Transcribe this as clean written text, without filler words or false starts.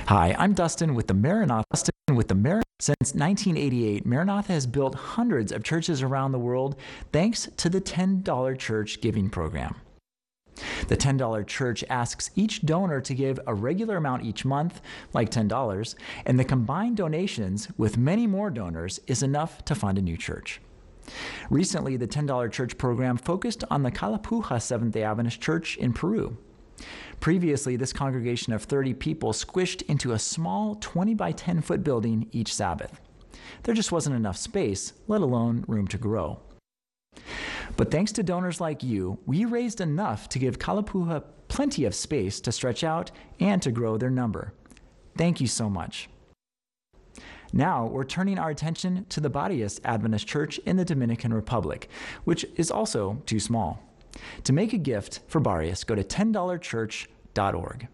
Hi, I'm Dustin with the Maranatha. Since 1988, Maranatha has built hundreds of churches around the world thanks to the $10 Church Giving Program. The $10 Church asks each donor to give a regular amount each month, like $10, and the combined donations with many more donors is enough to fund a new church. Recently, the $10 Church program focused on the Kalapuja Seventh-day Adventist Church in Peru. Previously, this congregation of 30 people squished into a small 20 by 10 foot building each Sabbath. There just wasn't enough space, let alone room to grow. But thanks to donors like you, we raised enough to give Kalapuja plenty of space to stretch out and to grow their number. Thank you so much. Now we're turning our attention to the Barrios Adventist Church in the Dominican Republic, which is also too small. To make a gift for Barrios, go to $10church.org.